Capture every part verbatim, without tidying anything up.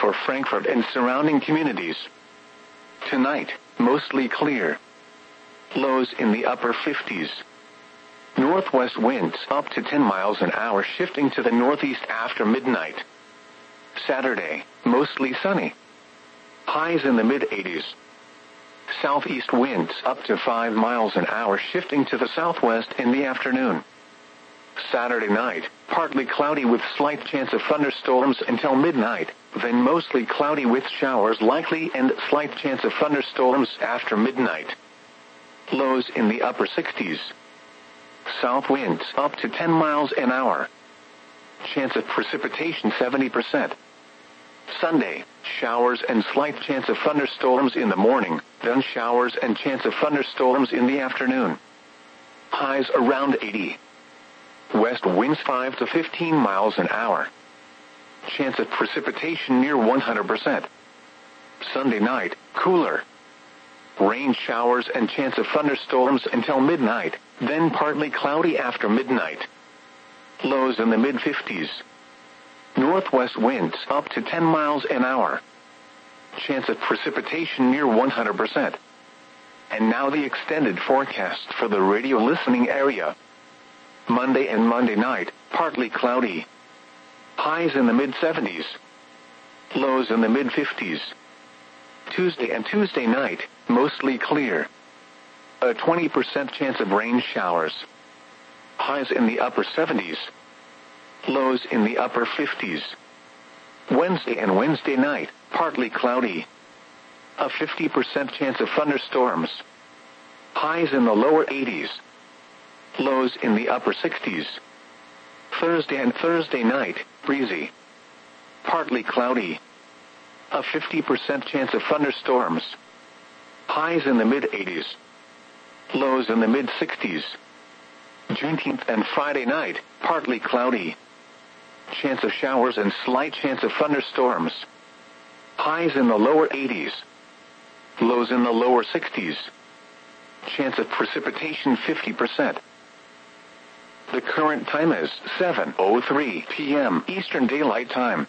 for Frankfurt and surrounding communities. Tonight, mostly clear. Lows in the upper fifties. Northwest winds up to ten miles an hour, shifting to the northeast after midnight. Saturday, mostly sunny. Highs in the mid-eighties. Southeast winds up to five miles an hour, shifting to the southwest in the afternoon. Saturday night, partly cloudy with slight chance of thunderstorms until midnight, then mostly cloudy with showers likely and slight chance of thunderstorms after midnight. Lows in the upper sixties. South winds up to ten miles an hour. Chance of precipitation seventy percent. Sunday, showers and slight chance of thunderstorms in the morning, then showers and chance of thunderstorms in the afternoon. Highs around eighty. West winds five to fifteen miles an hour. Chance of precipitation near one hundred percent. Sunday night, cooler. Rain showers and chance of thunderstorms until midnight, then partly cloudy after midnight. Lows in the mid-fifties. Northwest winds up to ten miles an hour. Chance of precipitation near one hundred percent. And now the extended forecast for the radio listening area. Monday and Monday night, partly cloudy. Highs in the mid-seventies. Lows in the mid-fifties. Tuesday and Tuesday night, mostly clear. A twenty percent chance of rain showers. Highs in the upper seventies. Lows in the upper fifties. Wednesday and Wednesday night, partly cloudy. A fifty percent chance of thunderstorms. Highs in the lower eighties. Lows in the upper sixties. Thursday and Thursday night, breezy. Partly cloudy. A fifty percent chance of thunderstorms. Highs in the mid-eighties. Lows in the mid-sixties. Juneteenth and Friday night, partly cloudy. Chance of showers and slight chance of thunderstorms. Highs in the lower eighties. Lows in the lower sixties. Chance of precipitation fifty percent. The current time is seven oh three p.m. Eastern Daylight Time.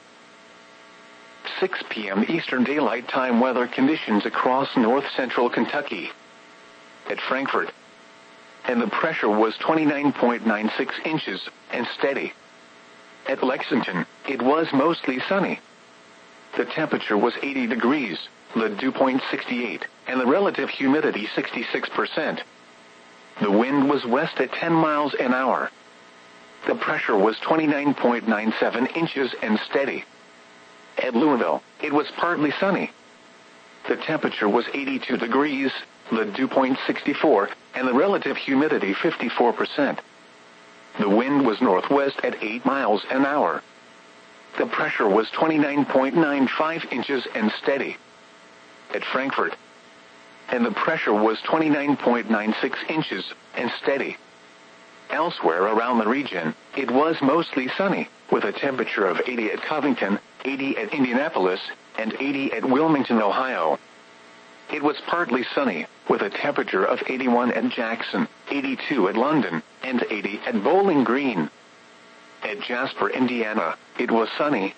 six p.m. Eastern Daylight Time weather conditions across north-central Kentucky. At Frankfurt. And the pressure was twenty-nine point nine six inches, and steady. At Lexington, it was mostly sunny. The temperature was eighty degrees, the dew point sixty-eight, and the relative humidity sixty-six percent. The wind was west at ten miles an hour. The pressure was twenty-nine point nine seven inches and steady. At Louisville, it was partly sunny. The temperature was eighty-two degrees, the dew point sixty-four, and the relative humidity fifty-four percent. The wind was northwest at eight miles an hour. The pressure was twenty-nine point nine five inches and steady. At Frankfurt. And the pressure was twenty-nine point nine six inches and steady. Elsewhere around the region, it was mostly sunny, with a temperature of eighty at Covington, eighty at Indianapolis, and eighty at Wilmington, Ohio. It was partly sunny, with a temperature of eighty-one at Jackson, eighty-two at London, and eighty at Bowling Green. At Jasper, Indiana, it was sunny.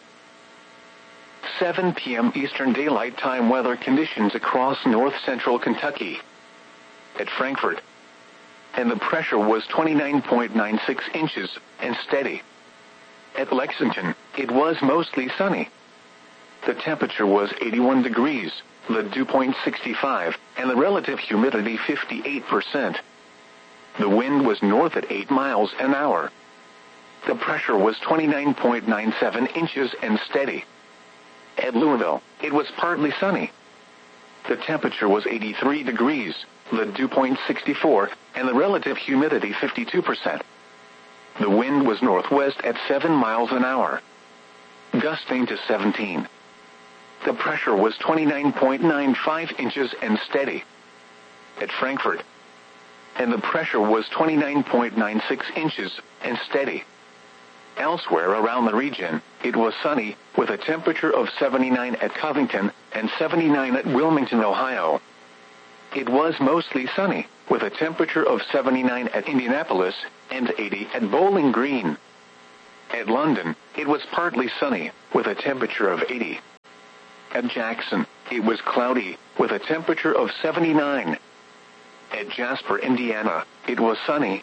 seven p.m. Eastern Daylight Time weather conditions across north-central Kentucky. At Frankfurt. And the pressure was twenty-nine point nine six inches, and steady. At Lexington, it was mostly sunny. The temperature was eighty-one degrees, the dew point sixty-five, and the relative humidity fifty-eight percent. The wind was north at eight miles an hour. The pressure was twenty-nine point nine seven inches and steady. At Louisville, it was partly sunny. The temperature was eighty-three degrees, the dew point sixty-four, and the relative humidity fifty-two percent. The wind was northwest at seven miles an hour, gusting to seventeen. The pressure was twenty-nine point nine five inches and steady. At Frankfurt. And the pressure was twenty-nine point nine six inches and steady. Elsewhere around the region, it was sunny, with a temperature of seventy-nine at Covington and seventy-nine at Wilmington, Ohio. It was mostly sunny, with a temperature of seventy-nine at Indianapolis and eighty at Bowling Green. At London, it was partly sunny, with a temperature of eighty. At Jackson, it was cloudy, with a temperature of seventy-nine. At Jasper, Indiana, it was sunny.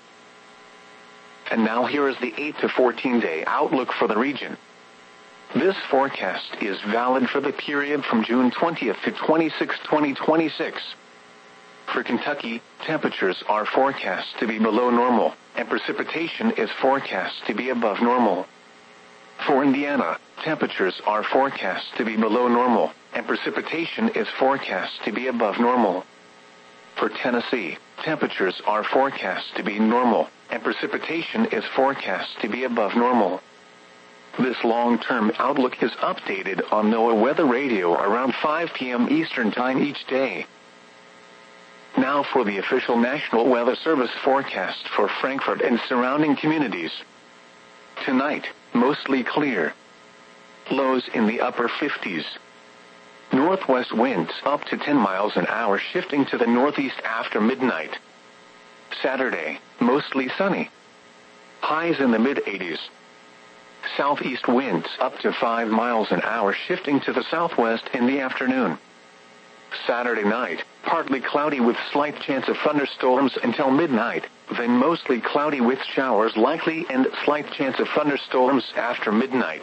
And now here is the eight to fourteen day outlook for the region. This forecast is valid for the period from June twentieth to twenty-sixth, twenty twenty-six. For Kentucky, temperatures are forecast to be below normal, and precipitation is forecast to be above normal. For Indiana, temperatures are forecast to be below normal, and precipitation is forecast to be above normal. For Tennessee, temperatures are forecast to be normal, and precipitation is forecast to be above normal. This long-term outlook is updated on NOAA Weather Radio around five p m Eastern Time each day. Now for the official National Weather Service forecast for Frankfort and surrounding communities. Tonight, mostly clear. Lows in the upper fifties. Northwest winds up to ten miles an hour, shifting to the northeast after midnight. Saturday, mostly sunny. Highs in the mid-eighties. Southeast winds up to five miles an hour, shifting to the southwest in the afternoon. Saturday night, partly cloudy with slight chance of thunderstorms until midnight, then mostly cloudy with showers likely and slight chance of thunderstorms after midnight.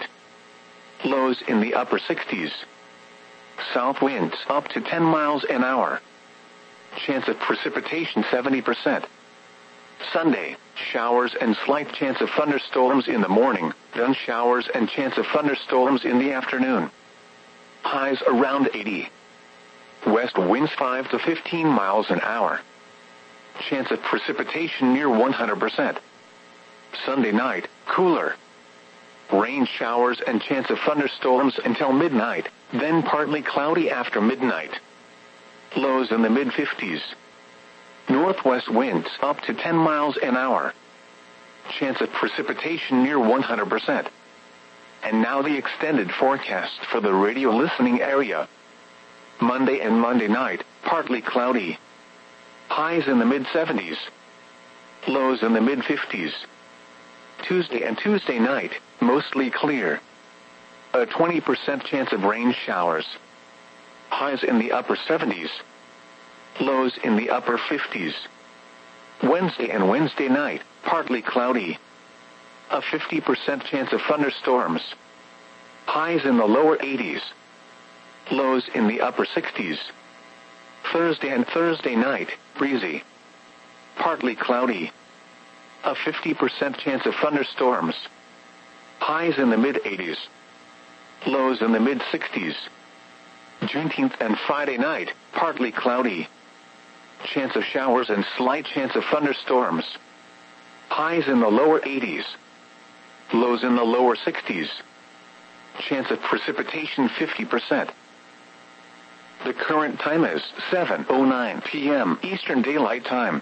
Lows in the upper sixties. South winds up to ten miles an hour. Chance of precipitation seventy percent. Sunday, showers and slight chance of thunderstorms in the morning, then showers and chance of thunderstorms in the afternoon. Highs around eighty. West winds five to fifteen miles an hour. Chance of precipitation near one hundred percent. Sunday night, cooler. Rain showers and chance of thunderstorms until midnight, then partly cloudy after midnight. Lows in the mid-fifties. Northwest winds up to ten miles an hour. Chance of precipitation near one hundred percent. And now the extended forecast for the radio listening area. Monday and Monday night, partly cloudy. Highs in the mid-seventies. Lows in the mid-fifties. Tuesday and Tuesday night, mostly clear. A twenty percent chance of rain showers. Highs in the upper seventies. Lows in the upper fifties. Wednesday and Wednesday night, partly cloudy. A fifty percent chance of thunderstorms. Highs in the lower eighties. Lows in the upper sixties. Thursday and Thursday night, breezy. Partly cloudy. A fifty percent chance of thunderstorms. Highs in the mid-eighties. Lows in the mid-sixties. Juneteenth and Friday night, partly cloudy. Chance of showers and slight chance of thunderstorms. Highs in the lower eighties. Lows in the lower sixties. Chance of precipitation fifty percent. The current time is seven oh nine p m Eastern Daylight Time.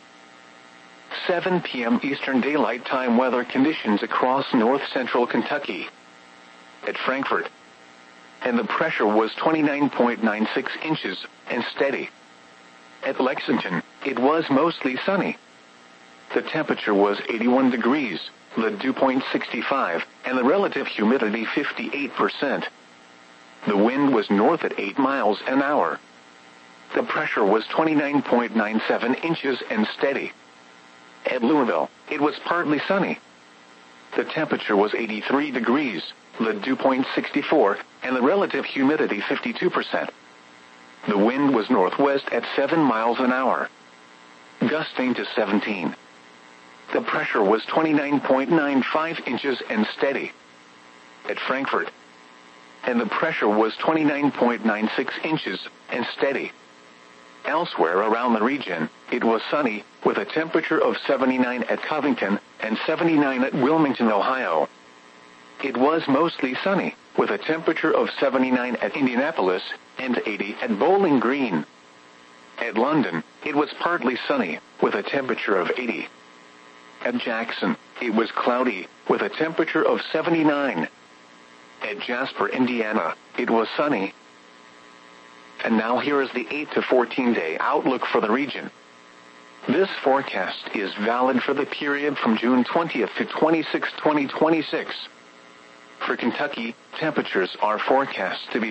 seven p m Eastern Daylight Time weather conditions across north-central Kentucky. At Frankfort, and the pressure was twenty-nine point nine six inches and steady. At Lexington, it was mostly sunny. The temperature was eighty-one degrees, the dew point sixty-five, and the relative humidity fifty-eight percent. The wind was north at eight miles an hour. The pressure was twenty-nine point nine seven inches and steady. At Louisville, it was partly sunny. The temperature was eighty-three degrees, the dew point sixty-four, and the relative humidity fifty-two percent. The wind was northwest at seven miles an hour, gusting to seventeen. The pressure was twenty-nine point nine five inches and steady. At Frankfort, and the pressure was twenty-nine point nine six inches and steady. Elsewhere around the region, it was sunny, with a temperature of seventy-nine at Covington and seventy-nine at Wilmington, Ohio. It was mostly sunny, with a temperature of seventy-nine at Indianapolis and eighty at Bowling Green. At London, it was partly sunny, with a temperature of eighty. At Jackson, it was cloudy, with a temperature of seventy-nine. At Jasper, Indiana, it was sunny. And now here is the eight to fourteen day outlook for the region. This forecast is valid for the period from June twentieth to twenty-sixth, twenty twenty-six. For Kentucky, temperatures are forecast to be